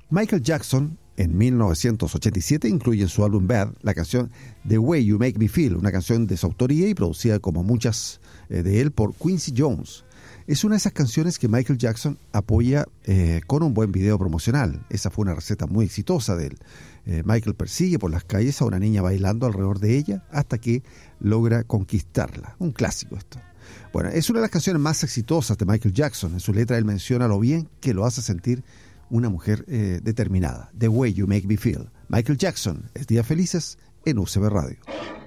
Michael Jackson, en 1987, incluye en su álbum Bad la canción The Way You Make Me Feel, una canción de su autoría y producida como muchas de él por Quincy Jones. Es una de esas canciones que Michael Jackson apoya con un buen video promocional. Esa fue una receta muy exitosa de él. Michael persigue por las calles a una niña bailando alrededor de ella hasta que logra conquistarla. Un clásico esto. Bueno, es una de las canciones más exitosas de Michael Jackson. En su letra él menciona lo bien que lo hace sentir una mujer determinada. The Way You Make Me Feel. Michael Jackson, es Días Felices en UCB Radio.